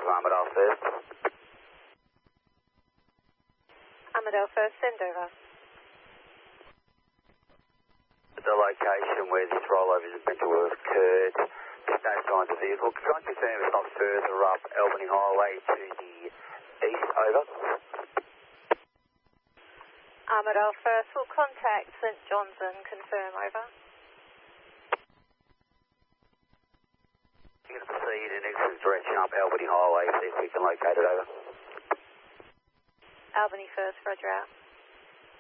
from Armidale First. Armidale First, send over. The location where this rollover is meant to have occurred, there's no signs of vehicle. Can I confirm it's not further up Albany Highway to the east, over? Armidale First will contact St John's and confirm, over. You can proceed in exit direction up Albany Highway, see if we can locate it, over. Albany First, roger out.